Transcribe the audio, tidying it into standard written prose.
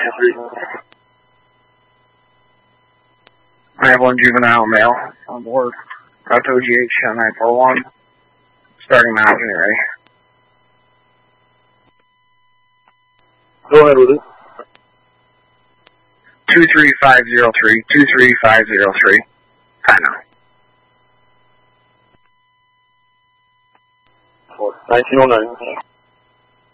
I have one juvenile male on board. Got to OGH 941. Starting now, getting ready. Go ahead with it. 23503, 23503. I know. 1909.